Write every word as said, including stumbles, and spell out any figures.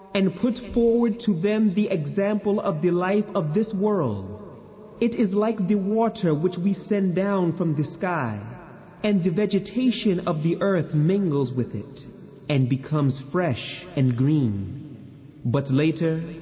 and put forward to them the example of the life of this world. It is like the water which we send down from the sky, and the vegetation of the earth mingles with it, and becomes fresh and green. But later,